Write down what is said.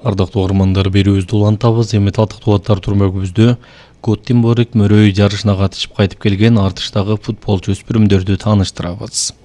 Ардактуу угармандар, берүүбүздү улантабыз. Эми талтыктуу аттар турмөгүбүздө Göteborg мөрөй жарышына катышып кайтып келген артыштагы футболчу өспүрүмдөрдү тааныштырабыз.